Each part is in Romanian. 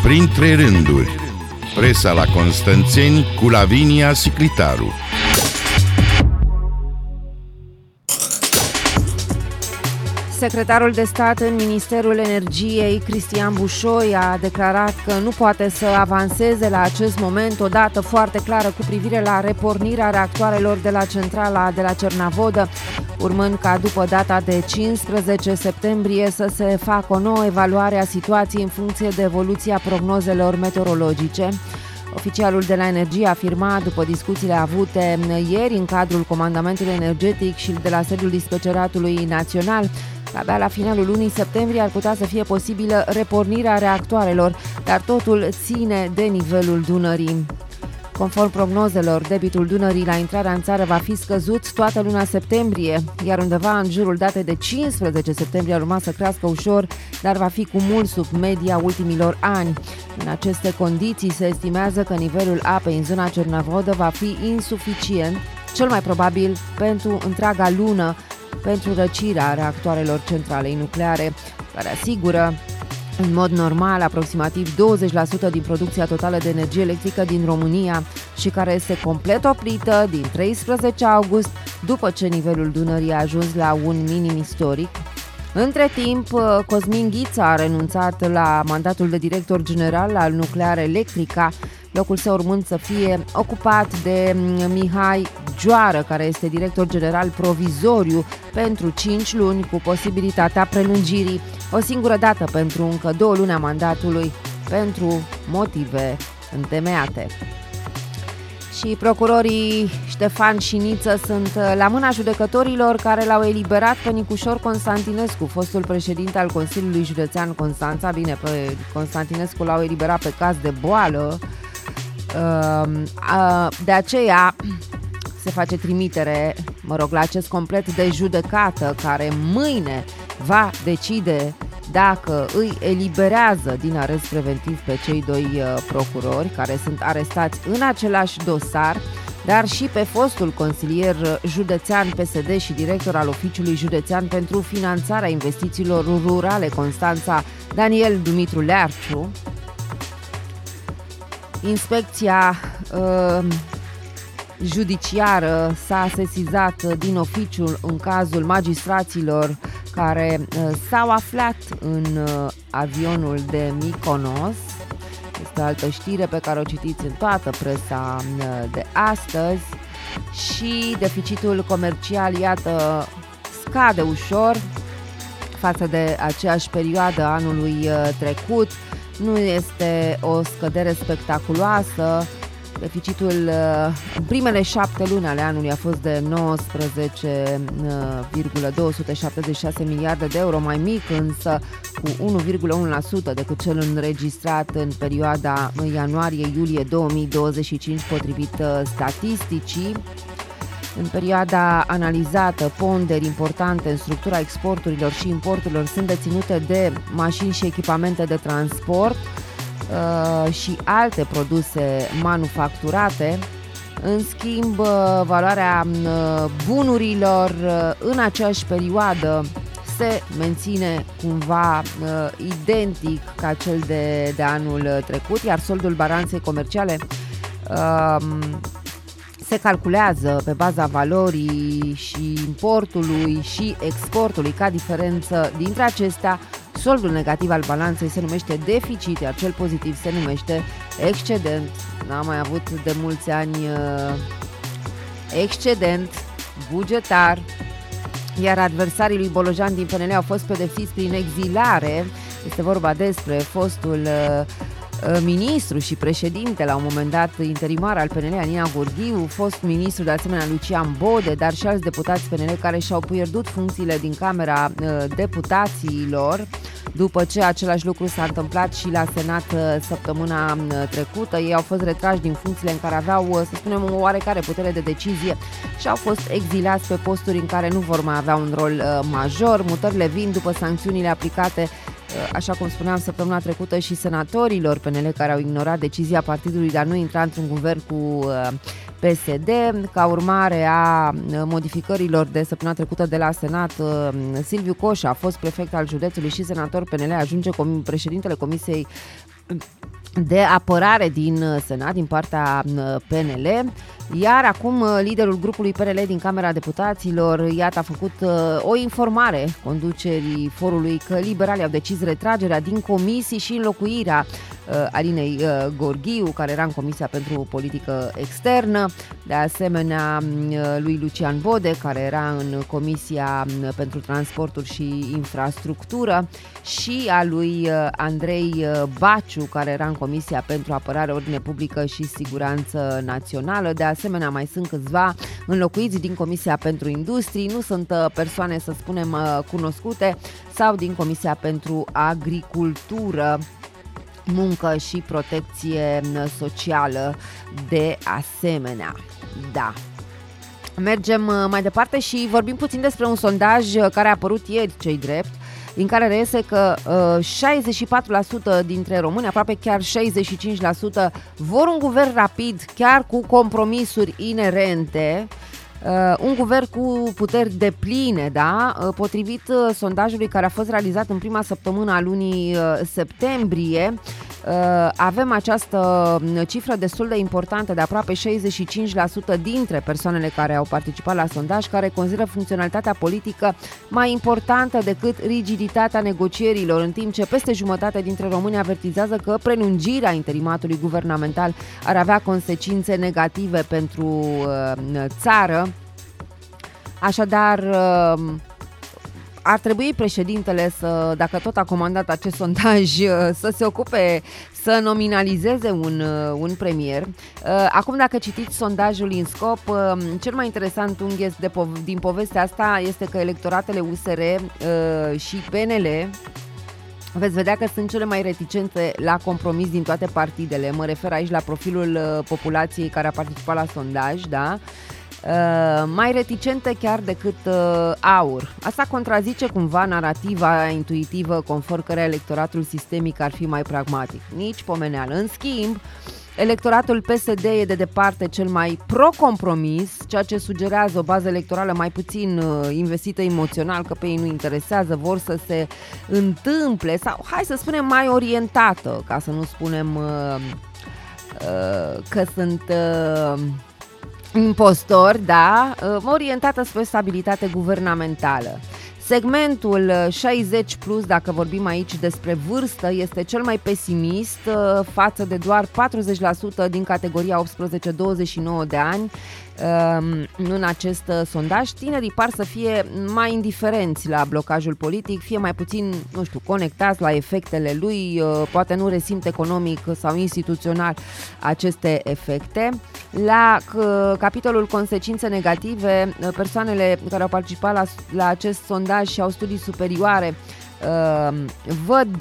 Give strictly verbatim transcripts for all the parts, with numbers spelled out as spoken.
Printre rânduri, presa la Constanțeni cu Lavinia Siclitaru. Secretarul de stat în Ministerul Energiei, Cristian Bușoi, a declarat că nu poate să avanseze la acest moment o dată foarte clară cu privire la repornirea reactoarelor de la centrala de la Cernavodă, urmând ca după data de cincisprezece septembrie să se facă o nouă evaluare a situației în funcție de evoluția prognozelor meteorologice. Oficialul de la Energie afirma, după discuțiile avute ieri în cadrul Comandamentului Energetic și de la sediul Dispeceratului Național, că abia la finalul lunii septembrie ar putea să fie posibilă repornirea reactoarelor, dar totul ține de nivelul Dunării. Conform prognozelor, debitul Dunării la intrarea în țară va fi scăzut toată luna septembrie, iar undeva în jurul datei de cincisprezece septembrie ar urma să crească ușor, dar va fi cu mult sub media ultimilor ani. În aceste condiții se estimează că nivelul apei în zona Cernavodă va fi insuficient, cel mai probabil pentru întreaga lună, pentru răcirea reactoarelor centralei nucleare, care asigură în mod normal aproximativ douăzeci la sută din producția totală de energie electrică din România și care este complet oprită din treisprezece august, după ce nivelul Dunării a ajuns la un minim istoric. Între timp, Cosmin Ghița a renunțat la mandatul de director general al Nuclear Electrica, locul său urmând să fie ocupat de Mihai Joară, care este director general provizoriu pentru cinci luni, cu posibilitatea prelungirii o singură dată pentru încă două luni a mandatului, pentru motive întemeiate. Și procurorii Ștefan și Niță sunt la mâna judecătorilor care l-au eliberat pe Nicușor Constantinescu, fostul președinte al Consiliului Județean Constanța. Bine, pe Constantinescu l-au eliberat pe caz de boală. De aceea se face trimitere, mă rog, la acest complet de judecată care mâine va decide dacă îi eliberează din arest preventiv pe cei doi procurori care sunt arestați în același dosar, dar și pe fostul consilier județean P S D și director al Oficiului Județean pentru Finanțarea Investițiilor Rurale Constanța, Daniel Dumitru Learciu. Inspecția uh, judiciară s-a sesizat din oficiu în cazul magistraților care uh, s-au aflat în uh, avionul de Mykonos. Este o altă știre pe care o citiți în toată presa uh, de astăzi. Și deficitul comercial, iată, scade ușor față de aceeași perioadă anului uh, trecut. Nu este o scădere spectaculoasă. Deficitul în primele șapte luni ale anului a fost de nouăsprezece virgulă două sute șaptezeci și șase miliarde de euro, mai mic însă cu unu virgulă unu la sută decât cel înregistrat în perioada ianuarie-iulie două mii douăzeci și cinci, potrivit statisticii. În perioada analizată, ponderi importante în structura exporturilor și importurilor sunt deținute de mașini și echipamente de transport uh, și alte produse manufacturate. În schimb, valoarea bunurilor în aceeași perioadă se menține cumva uh, identic ca cel de, de anul trecut, iar soldul balanței comerciale uh, se calculează pe baza valorii și importului și exportului. Ca diferență dintre acestea, soldul negativ al balanței se numește deficit, iar cel pozitiv se numește excedent. N-am mai avut de mulți ani uh, excedent bugetar, iar adversarii lui Bolojan din P N L au fost pedepsiți prin exilare. Este vorba despre fostul uh, ministru și președinte la un moment dat interimar al P N L, Anina Gurghiu, fost ministru de asemenea Lucian Bode, dar și alți deputați P N L care și-au pierdut funcțiile din Camera uh, Deputaților, după ce același lucru s-a întâmplat și la Senat uh, săptămâna uh, trecută. Ei au fost retrași din funcțiile în care aveau, uh, să spunem, o oarecare putere de decizie și au fost exilați pe posturi în care nu vor mai avea un rol uh, major. Mutările vin după sancțiunile aplicate, așa cum spuneam săptămâna trecută, și senatorilor P N L care au ignorat decizia partidului de a nu intra într-un guvern cu P S D. Ca urmare a modificărilor de săptămâna trecută de la Senat, Silviu Coșa, a fost prefect al județului și senator P N L, ajunge com- președintele Comisiei de apărare din Senat, din partea P N L. Iar acum liderul grupului P R L din Camera Deputaților, iată, a făcut o informare conducerii forului că liberalii au decis retragerea din comisii și înlocuirea Alinei Gorghiu, care era în Comisia pentru Politică Externă, de asemenea lui Lucian Bode, care era în Comisia pentru Transporturi și Infrastructură, și a lui Andrei Baciu, care era în Comisia pentru Apărare, Ordine Publică și Siguranță Națională. De asemenea, mai sunt câțiva înlocuiți din Comisia pentru Industrii, nu sunt persoane, să spunem, cunoscute, sau din Comisia pentru Agricultură, Muncă și Protecție Socială, de asemenea. Da. Mergem mai departe și vorbim puțin despre un sondaj care a apărut ieri, ce-i drept, din care reiese că uh, șaizeci și patru la sută dintre români, aproape chiar șaizeci și cinci la sută, vor un guvern rapid, chiar cu compromisuri inerente, uh, un guvern cu puteri depline, da? Uh, potrivit uh, sondajului care a fost realizat în prima săptămână a lunii uh, septembrie, Uh, avem această cifră destul de importantă de aproape șaizeci și cinci la sută dintre persoanele care au participat la sondaj care consideră funcționalitatea politică mai importantă decât rigiditatea negocierilor, în timp ce peste jumătate dintre români avertizează că prelungirea interimatului guvernamental ar avea consecințe negative pentru uh, țară. Așadar, uh, ar trebui președintele să, dacă tot a comandat acest sondaj, să se ocupe să nominalizeze un, un premier. Acum, dacă citiți sondajul INSCOP, cel mai interesant unghi de po- din povestea asta este că electoratele U S R și P N L, veți vedea că sunt cele mai reticente la compromis din toate partidele. Mă refer aici la profilul populației care a participat la sondaj, da? Uh, mai reticente chiar decât uh, AUR. Asta contrazice cumva narativa intuitivă conform căreia electoratul sistemic ar fi mai pragmatic. Nici pomeneală. În schimb, electoratul P S D e de departe cel mai pro-compromis, ceea ce sugerează o bază electorală mai puțin uh, investită emoțional, că pe ei nu interesează, vor să se întâmple, sau hai să spunem mai orientată, ca să nu spunem uh, uh, că sunt... Uh, impostor, da, orientată spre stabilitate guvernamentală. Segmentul șaizeci plus, dacă vorbim aici despre vârstă, este cel mai pesimist față de doar patruzeci la sută din categoria optsprezece douăzeci și nouă de ani. În acest sondaj, tinerii par să fie mai indiferenți la blocajul politic, fie mai puțin, nu știu, conectați la efectele lui, poate nu resimt economic sau instituțional aceste efecte. La capitolul consecințe negative, persoanele care au participat la, la acest sondaj și au studii superioare văd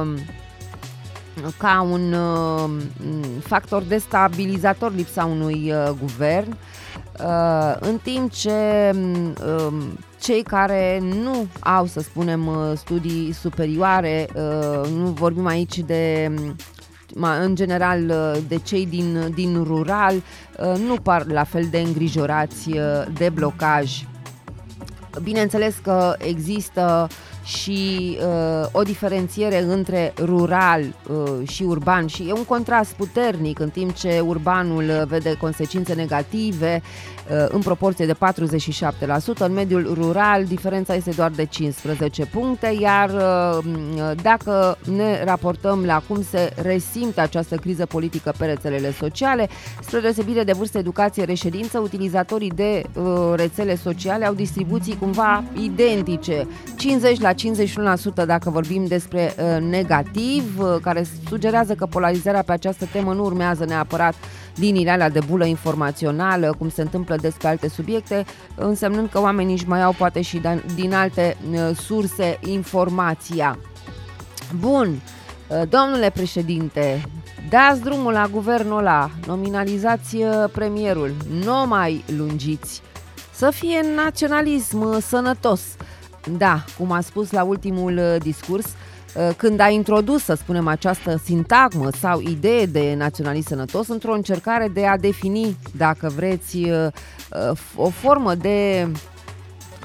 ca un factor destabilizator lipsa unui guvern, în timp ce cei care nu au, să spunem, studii superioare, nu vorbim aici de, în general, de cei din, din rural, nu par la fel de îngrijorați de blocaj. Bineînțeles că există și uh, o diferențiere între rural uh, și urban și e un contrast puternic, în timp ce urbanul vede consecințe negative uh, în proporție de patruzeci și șapte la sută, în mediul rural diferența este doar de cincisprezece puncte, iar uh, dacă ne raportăm la cum se resimte această criză politică pe rețelele sociale, spre deosebire de vârstă, educație, reședință, utilizatorii de uh, rețele sociale au distribuții cumva identice, cincizeci la cincizeci și unu la sută dacă vorbim despre uh, negativ, uh, care sugerează că polarizarea pe această temă nu urmează neapărat liniile alea de bulă informațională, cum se întâmplă despre alte subiecte, însemnând că oamenii își mai au poate și din alte uh, surse informația. Bun, uh, domnule președinte, dați drumul la guvernul ăla, nominalizați uh, premierul, nu mai lungiți, să fie naționalism sănătos. Da, cum a spus la ultimul discurs, când a introdus, să spunem, această sintagmă sau idee de naționalism sănătos într-o încercare de a defini, dacă vreți, o formă de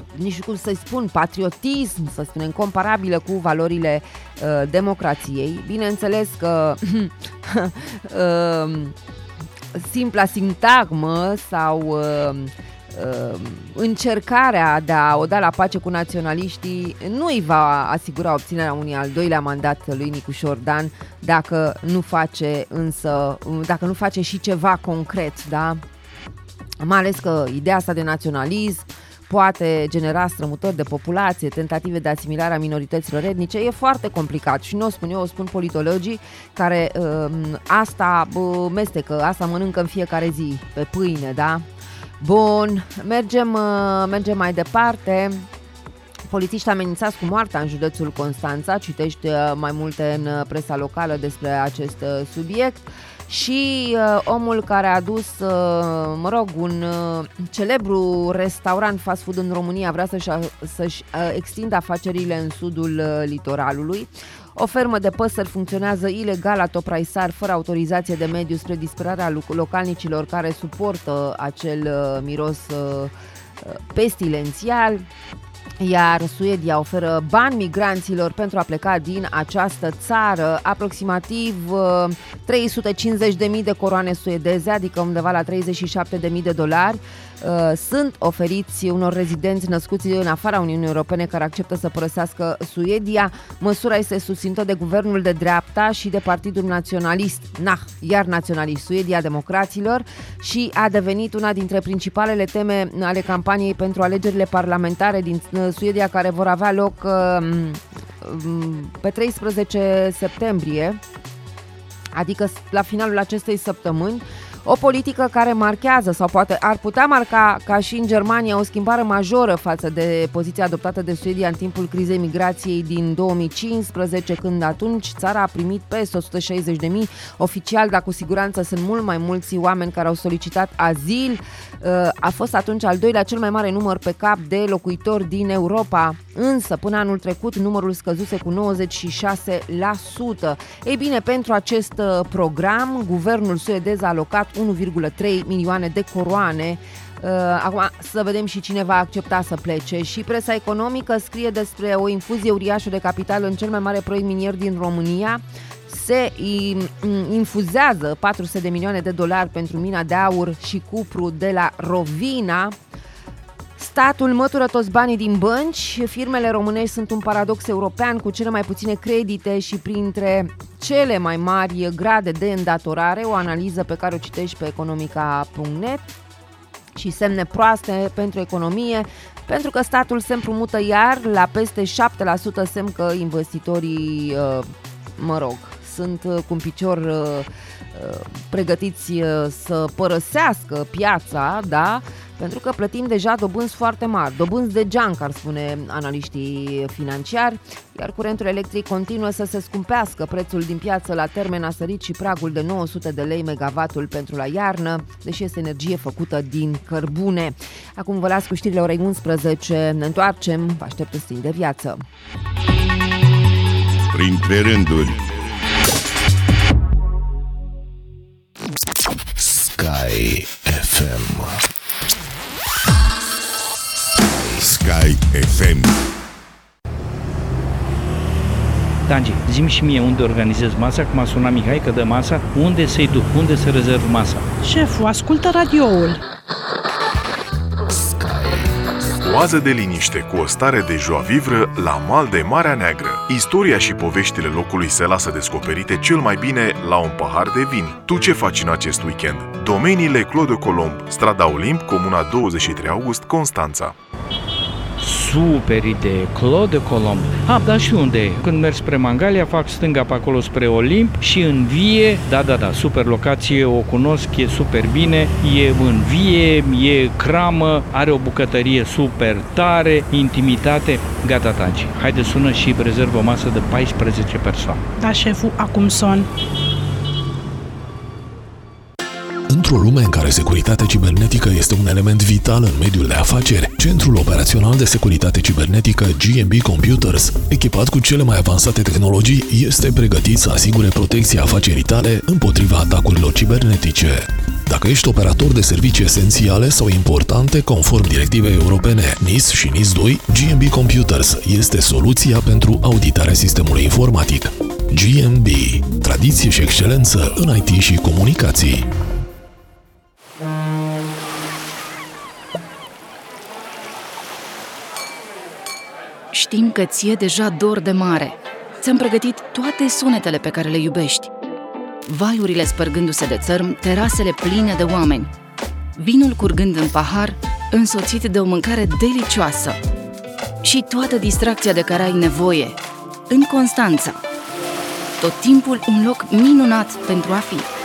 nici cum să-i spun, patriotism, să spunem, comparabilă cu valorile uh, democrației. Bineînțeles că uh, simpla sintagmă sau uh, uh, încercarea de a o da la pace cu naționaliștii nu îi va asigura obținerea unui al doilea mandat lui Nicușor Dan dacă nu face însă, dacă nu face și ceva concret, da? Mai ales că ideea asta de naționalism poate genera strămutări de populație, tentative de asimilare a minorităților etnice. E foarte complicat și nu o spun eu, o spun politologii care uh, asta uh, mestecă, asta mănâncă în fiecare zi pe pâine, da? Bun, mergem, uh, mergem mai departe. Polițiști amenințați cu moartea în județul Constanța. Citești uh, mai multe în uh, presa locală despre acest uh, subiect. Și uh, omul care a dus, uh, mă rog, un uh, celebru restaurant fast food în România vrea să-și, să-și uh, extindă afacerile în sudul uh, litoralului. O fermă de păsări funcționează ilegal la Topraisar, fără autorizație de mediu, spre disperarea localnicilor care suportă acel uh, miros uh, pestilențial. Iar Suedia oferă bani migranților pentru a pleca din această țară. Aproximativ trei sute cincizeci de mii de coroane suedeze, adică undeva la treizeci și șapte de mii de dolari, sunt oferiți unor rezidenți născuți în afara Uniunii Europene care acceptă să părăsească Suedia. Măsura este susținută de guvernul de dreapta și de Partidul Naționalist, nah, iar naționalist, Suedia Democraților, și a devenit una dintre principalele teme ale campaniei pentru alegerile parlamentare din Suedia, care vor avea loc pe treisprezece septembrie, adică la finalul acestei săptămâni. O politică care marchează sau poate ar putea marca, ca și în Germania, o schimbare majoră față de poziția adoptată de Suedia în timpul crizei migrației din două mii cincisprezece, când atunci țara a primit peste o sută șaizeci de mii oficial, dar cu siguranță sunt mult mai mulți oameni care au solicitat azil. A fost atunci al doilea cel mai mare număr pe cap de locuitori din Europa, însă până anul trecut numărul scăzuse cu nouăzeci și șase la sută. Ei bine, pentru acest program, guvernul suedez a alocat unu virgulă trei milioane de coroane. Acum să vedem și cine va accepta să plece. Și presa economică scrie despre o infuzie uriașă de capital în cel mai mare proiect minier din România. Se infuzează patru sute de milioane de dolari pentru mina de aur și cupru de la Rovina. Statul mătură toți banii din bănci. Firmele românești sunt un paradox european, cu cele mai puține credite și printre cele mai mari grade de îndatorare. O analiză pe care o citești pe economica punct net. Și semne proaste pentru economie, pentru că statul se împrumută iar la peste șapte la sută, semn că investitorii, mă rog, sunt cu un picior pregătiți să părăsească piața, da? Pentru că plătim deja dobânzi foarte mari, dobânzi de geanc, ar spune analiștii financiari, iar curentul electric continuă să se scumpească. Prețul din piață la termen a sărit și pragul de nouă sute de lei megavatul pentru la iarnă, deși este energie făcută din cărbune. Acum vă las cu știrile orei unsprezece, ne întoarcem, vă aștept în stil de viață. Printre rânduri. Sky F M. Sky F M. Tangi, zi-mi și mie unde organizez masa, că m-a sunat Mihai că dă masa, unde să-i duc, unde să rezerv masa? Șeful, ascultă radioul. Oază de liniște cu o stare de joie-vivre la mal de Marea Neagră. Istoria și poveștile locului se lasă descoperite cel mai bine la un pahar de vin. Tu ce faci în acest weekend? Domeniile Claude Colomb, strada Olimp, comuna douăzeci și trei august, Constanța. Super idee, Claude Colomb. Ah, dar și unde e? Când merg spre Mangalia, fac stânga pe acolo spre Olimp și în Vie, da, da, da, super locație, o cunosc, e super bine, e în Vie, e cramă, are o bucătărie super tare, intimitate, gata, Tangi. Haide, sună și rezervă o masă de paisprezece persoane. Da, șeful, acum son. Într-o lume în care securitatea cibernetică este un element vital în mediul de afaceri, Centrul Operațional de Securitate Cibernetică G and B Computers, echipat cu cele mai avansate tehnologii, este pregătit să asigure protecția afacerii tale împotriva atacurilor cibernetice. dacă ești operator de servicii esențiale sau importante conform directivei europene N I S și N I S doi, G M B Computers este soluția pentru auditarea sistemului informatic. G M B. Tradiție și excelență în I T și comunicații. Știm că ție deja dor de mare. Ți-am pregătit toate sunetele pe care le iubești. Vaiurile spărgându-se de țărm, terasele pline de oameni. Vinul curgând în pahar, însoțit de o mâncare delicioasă. Și toată distracția de care ai nevoie, în Constanța. Tot timpul un loc minunat pentru a fi.